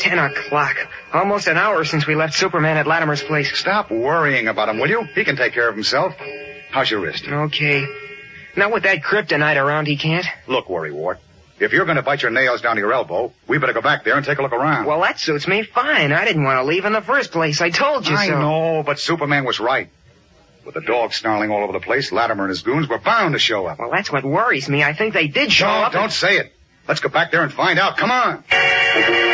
10 o'clock. Almost an hour since we left Superman at Latimer's place. Stop worrying about him, will you? He can take care of himself. How's your wrist? Okay. Not with that kryptonite around, he can't. Look, Worrywart, if you're going to bite your nails down to your elbow, we better go back there and take a look around. Well, that suits me fine. I didn't want to leave in the first place. I told you so. I know, but Superman was right. With the dog snarling all over the place, Latimer and his goons were bound to show up. Well, that's what worries me. I think they did show up. Don't say it. Let's go back there and find out. Come on.